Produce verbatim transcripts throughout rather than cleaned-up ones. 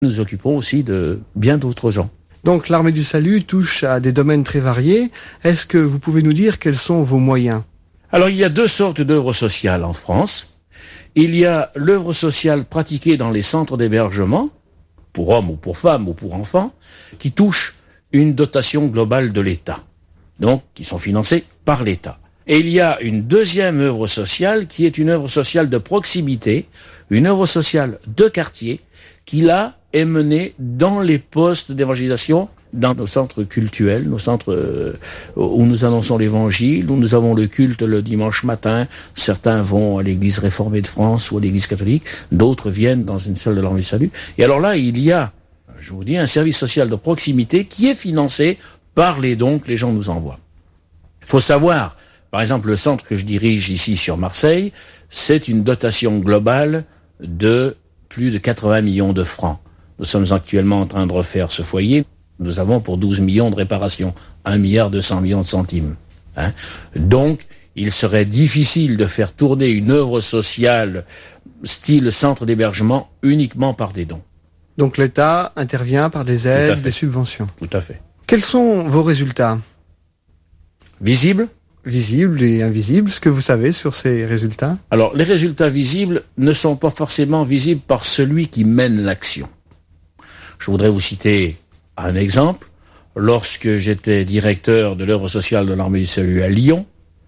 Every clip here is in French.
Nous occupons aussi de bien d'autres gens. Donc l'Armée du Salut touche à des domaines très variés. Est-ce que vous pouvez nous dire quels sont vos moyens ? Alors il y a deux sortes d'œuvres sociales en France. Il y a l'œuvre sociale pratiquée dans les centres d'hébergement, pour hommes ou pour femmes ou pour enfants, qui touche une dotation globale de l'État, donc qui sont financés par l'État. Et il y a une deuxième œuvre sociale qui est une œuvre sociale de proximité, une œuvre sociale de quartier, qui là est menée dans les postes d'évangélisation, dans nos centres cultuels, nos centres euh, où nous annonçons l'évangile, où nous avons le culte le dimanche matin. Certains vont à l'église réformée de France ou à l'église catholique, d'autres viennent dans une salle de l'Armée du Salut. Et alors là, il y a, je vous dis, un service social de proximité qui est financé par les dons que les gens nous envoient. Il faut savoir, par exemple, le centre que je dirige ici sur Marseille, c'est une dotation globale de plus de quatre-vingts millions de francs. Nous sommes actuellement en train de refaire ce foyer. Nous avons pour douze millions de réparations, un milliard deux cents millions de centimes. Hein. Donc, il serait difficile de faire tourner une œuvre sociale style centre d'hébergement uniquement par des dons. Donc l'État intervient par des aides, des subventions. Tout à fait. Quels sont vos résultats ? Visibles ? Visibles et invisibles, ce que vous savez sur ces résultats ? Alors, les résultats visibles ne sont pas forcément visibles par celui qui mène l'action. Je voudrais vous citer un exemple. Lorsque j'étais directeur de l'œuvre sociale de l'Armée du Salut à Lyon,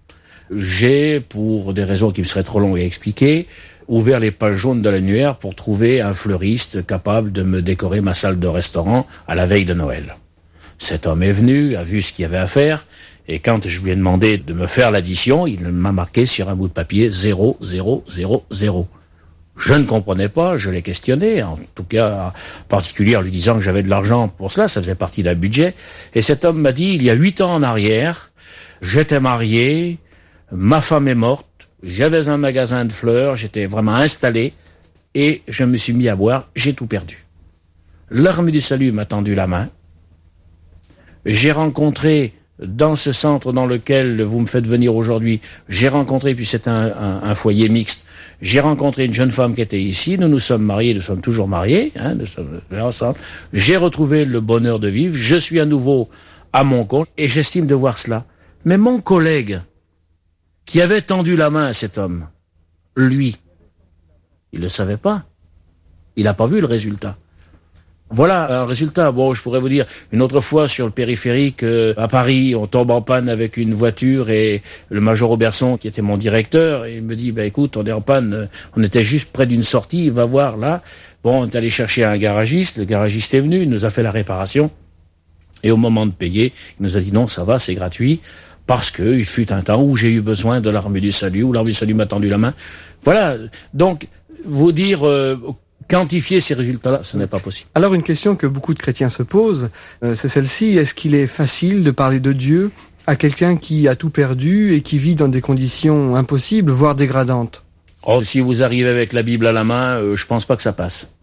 j'ai, pour des raisons qui me seraient trop longues à expliquer, ouvert les pages jaunes de l'annuaire pour trouver un fleuriste capable de me décorer ma salle de restaurant à la veille de Noël. Cet homme est venu, a vu ce qu'il y avait à faire, et quand je lui ai demandé de me faire l'addition, il m'a marqué sur un bout de papier zéro, zéro, zéro, zéro. Je ne comprenais pas, je l'ai questionné, en tout cas en particulier en lui disant que j'avais de l'argent pour cela, ça faisait partie d'un budget. Et cet homme m'a dit, il y a huit ans en arrière, j'étais marié, ma femme est morte, j'avais un magasin de fleurs, j'étais vraiment installé, et je me suis mis à boire, j'ai tout perdu. L'Armée du Salut m'a tendu la main. J'ai rencontré, dans ce centre dans lequel vous me faites venir aujourd'hui, j'ai rencontré, puis c'est un, un, un foyer mixte, j'ai rencontré une jeune femme qui était ici, nous nous sommes mariés, nous sommes toujours mariés, hein, nous sommes là ensemble. J'ai retrouvé le bonheur de vivre, je suis à nouveau à mon compte, et j'estime de voir cela. Mais mon collègue, qui avait tendu la main à cet homme, lui, il ne le savait pas. Il n'a pas vu le résultat. Voilà un résultat. Bon, je pourrais vous dire, une autre fois sur le périphérique, euh, à Paris, on tombe en panne avec une voiture et le major Auberson, qui était mon directeur, il me dit, bah écoute, on est en panne, on était juste près d'une sortie, va voir là. Bon, on est allé chercher un garagiste, le garagiste est venu, il nous a fait la réparation. Et au moment de payer, il nous a dit non, ça va, c'est gratuit, parce que il fut un temps où j'ai eu besoin de l'Armée du Salut, où l'Armée du Salut m'a tendu la main. Voilà. Donc, vous dire, euh, quantifier ces résultats-là, ce n'est pas possible. Alors une question que beaucoup de chrétiens se posent, euh, c'est celle-ci. Est-ce qu'il est facile de parler de Dieu à quelqu'un qui a tout perdu et qui vit dans des conditions impossibles, voire dégradantes ? Oh, si vous arrivez avec la Bible à la main, euh, je pense pas que ça passe.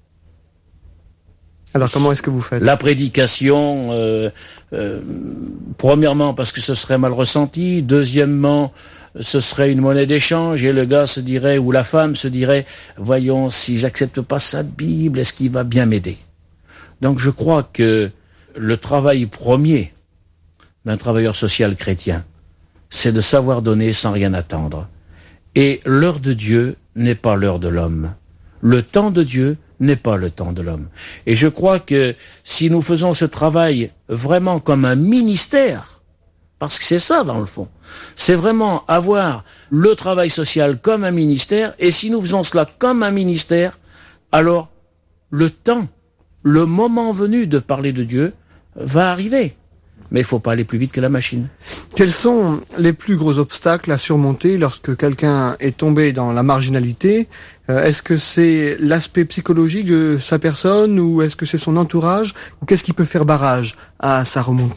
Alors comment est-ce que vous faites ? La prédication, euh, euh, premièrement parce que ce serait mal ressenti, deuxièmement ce serait une monnaie d'échange et le gars se dirait, ou la femme se dirait, voyons, si j'accepte pas sa Bible, est-ce qu'il va bien m'aider ? Donc je crois que le travail premier d'un travailleur social chrétien, c'est de savoir donner sans rien attendre. Et l'heure de Dieu n'est pas l'heure de l'homme. Le temps de Dieu n'est pas le temps de l'homme. Et je crois que si nous faisons ce travail vraiment comme un ministère, parce que c'est ça dans le fond, c'est vraiment avoir le travail social comme un ministère, et si nous faisons cela comme un ministère, alors le temps, le moment venu de parler de Dieu va arriver. Mais il ne faut pas aller plus vite que la machine. Quels sont les plus gros obstacles à surmonter lorsque quelqu'un est tombé dans la marginalité ? euh, Est-ce que c'est l'aspect psychologique de sa personne ou est-ce que c'est son entourage ? Ou qu'est-ce qui peut faire barrage à sa remontée ?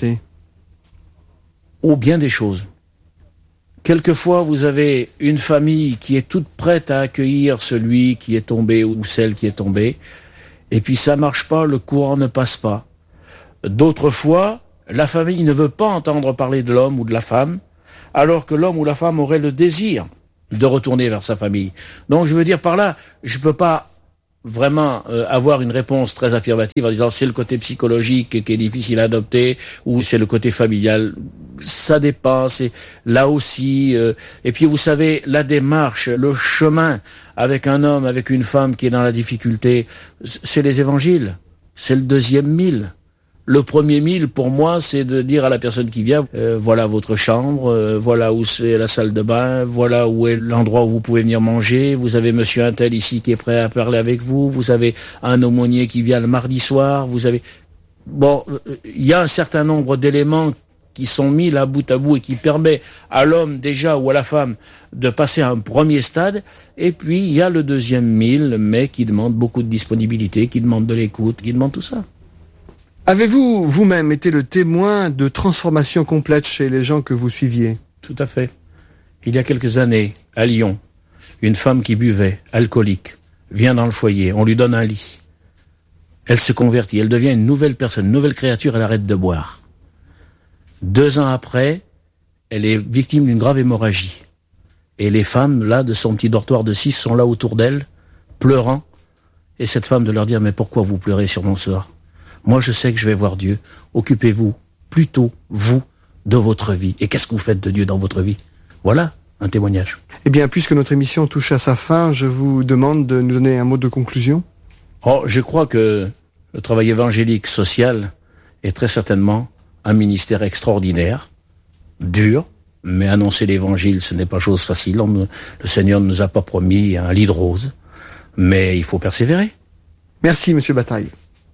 Ou bien des choses. Quelquefois, vous avez une famille qui est toute prête à accueillir celui qui est tombé ou celle qui est tombée, et puis ça marche pas, le courant ne passe pas. D'autres fois, la famille ne veut pas entendre parler de l'homme ou de la femme, alors que l'homme ou la femme aurait le désir de retourner vers sa famille. Donc je veux dire par là, je peux pas vraiment euh, avoir une réponse très affirmative en disant c'est le côté psychologique qui est difficile à adopter ou c'est le côté familial. Ça dépend, c'est là aussi. Euh, et puis vous savez, la démarche, le chemin avec un homme, avec une femme qui est dans la difficulté, c'est les évangiles. C'est le deuxième mille. Le premier mille, pour moi, c'est de dire à la personne qui vient, euh, voilà votre chambre, euh, voilà où c'est la salle de bain, voilà où est l'endroit où vous pouvez venir manger, vous avez monsieur untel ici qui est prêt à parler avec vous, vous avez un aumônier qui vient le mardi soir, vous avez... Bon, il y a un certain nombre d'éléments qui sont mis là bout à bout et qui permet à l'homme déjà ou à la femme de passer à un premier stade. Et puis, il y a le deuxième mille, mais qui demande beaucoup de disponibilité, qui demande de l'écoute, qui demande tout ça. Avez-vous vous-même été le témoin de transformations complètes chez les gens que vous suiviez? Tout à fait. Il y a quelques années, à Lyon, une femme qui buvait, alcoolique, vient dans le foyer, on lui donne un lit. Elle se convertit, elle devient une nouvelle personne, une nouvelle créature, elle arrête de boire. Deux ans après, elle est victime d'une grave hémorragie. Et les femmes, là, de son petit dortoir de six, sont là autour d'elle, pleurant. Et cette femme de leur dire, mais pourquoi vous pleurez sur mon sort? Moi, je sais que je vais voir Dieu. Occupez-vous plutôt, vous, de votre vie. Et qu'est-ce que vous faites de Dieu dans votre vie? Voilà un témoignage. Eh bien, puisque notre émission touche à sa fin, je vous demande de nous donner un mot de conclusion. Oh, je crois que le travail évangélique social est très certainement un ministère extraordinaire, dur, mais annoncer l'évangile, ce n'est pas chose facile. On, le Seigneur ne nous a pas promis un lit de rose, mais il faut persévérer. Merci, Monsieur Bataille.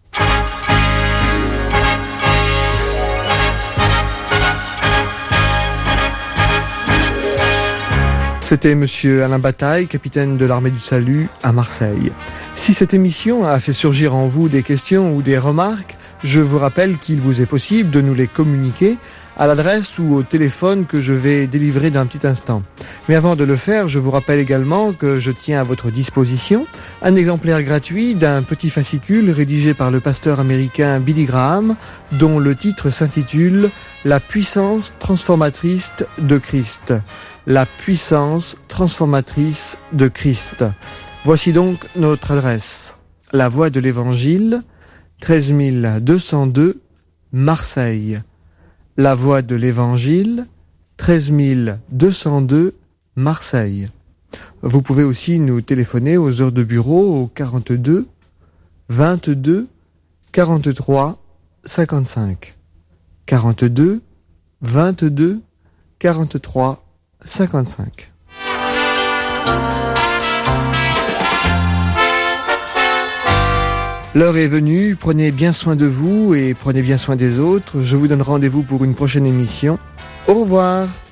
C'était Monsieur Alain Bataille, capitaine de l'armée du salut à Marseille. Si cette émission a fait surgir en vous des questions ou des remarques, je vous rappelle qu'il vous est possible de nous les communiquer à l'adresse ou au téléphone que je vais délivrer d'un petit instant. Mais avant de le faire, je vous rappelle également que je tiens à votre disposition un exemplaire gratuit d'un petit fascicule rédigé par le pasteur américain Billy Graham, dont le titre s'intitule « La puissance transformatrice de Christ ». La puissance transformatrice de Christ. Voici donc notre adresse. La Voix de l'Évangile, treize mille deux cent deux, Marseille. La Voix de l'Évangile, treize mille deux cent deux, Marseille. Vous pouvez aussi nous téléphoner aux heures de bureau au quarante-deux, vingt-deux, quarante-trois, cinquante-cinq. quarante-deux, vingt-deux, quarante-trois, cinquante-cinq. L'heure est venue, prenez bien soin de vous et prenez bien soin des autres. Je vous donne rendez-vous pour une prochaine émission. Au revoir.